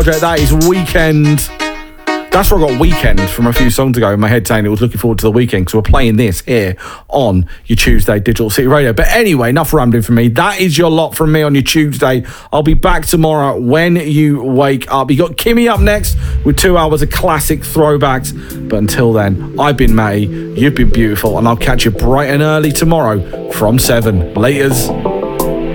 That is Weekend. That's where I got Weekend from a few songs ago in my head, saying it was looking forward to the weekend, because we're playing this here on your Tuesday Digital City Radio. But anyway, enough rambling from me. That is your lot from me on your Tuesday. I'll be back tomorrow when you wake up. You got Kimmy up next with 2 hours of classic throwbacks. But until then, I've been Matty, you've been beautiful, and I'll catch you bright and early tomorrow from 7. Laters.